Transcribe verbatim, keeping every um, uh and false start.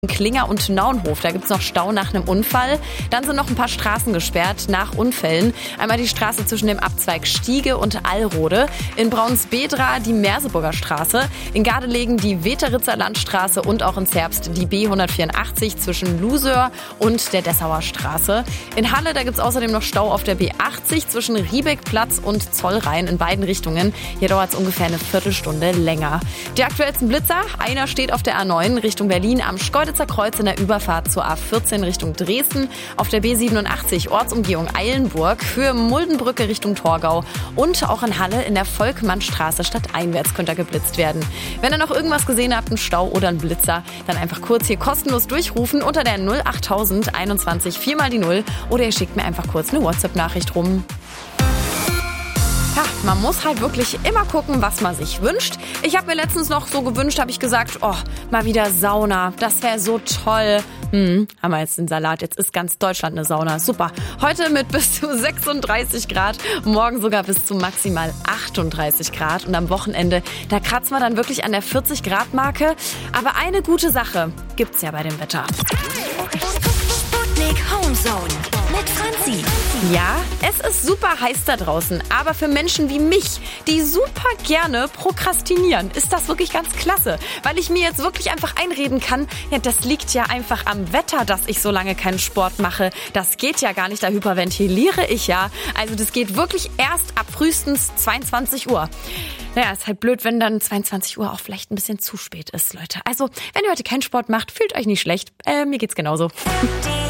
Klinger und Naunhof, da gibt's noch Stau nach einem Unfall. Dann sind noch ein paar Straßen gesperrt nach Unfällen. Einmal die Straße zwischen dem Abzweig Stiege und Allrode. In Braunsbedra die Merseburger Straße. In Gardelegen die Weteritzer Landstraße und auch in Zerbst die B hundertvierundachtzig zwischen Lusör und der Dessauer Straße. In Halle, da gibt's außerdem noch Stau auf der B achtzig zwischen Riebeckplatz und Zollrhein in beiden Richtungen. Hier dauert's ungefähr eine Viertelstunde länger. Die aktuellsten Blitzer, einer steht auf der A neun Richtung Berlin am Schkeuditzer Kreuz in der Überfahrt zur A vierzehn Richtung Dresden, auf der B siebenundachtzig Ortsumgehung Eilenburg, für Muldenbrücke Richtung Torgau und auch in Halle in der Volkmannstraße stadteinwärts könnte er geblitzt werden. Wenn ihr noch irgendwas gesehen habt, einen Stau oder einen Blitzer, dann einfach kurz hier kostenlos durchrufen unter der null achttausend einundzwanzig vier mal die null oder ihr schickt mir einfach kurz eine WhatsApp-Nachricht rum. Ja, man muss halt wirklich immer gucken, was man sich wünscht. Ich habe mir letztens noch so gewünscht, habe ich gesagt, oh, mal wieder Sauna, das wäre so toll. Hm, haben wir jetzt den Salat, jetzt ist ganz Deutschland eine Sauna, super. Heute mit bis zu sechsunddreißig Grad, morgen sogar bis zu maximal achtunddreißig Grad und am Wochenende, da kratzen wir dann wirklich an der vierzig Grad Marke. Aber eine gute Sache gibt's ja bei dem Wetter. Sputnik Homezone mit Franzi. Ja, es ist super heiß da draußen, aber für Menschen wie mich, die super gerne prokrastinieren, ist das wirklich ganz klasse, weil ich mir jetzt wirklich einfach einreden kann, ja, das liegt ja einfach am Wetter, dass ich so lange keinen Sport mache. Das geht ja gar nicht, da hyperventiliere ich ja. Also das geht wirklich erst ab frühestens zweiundzwanzig Uhr. Naja, ist halt blöd, wenn dann zweiundzwanzig Uhr auch vielleicht ein bisschen zu spät ist, Leute. Also, wenn ihr heute keinen Sport macht, fühlt euch nicht schlecht. Äh, mir geht's genauso. Die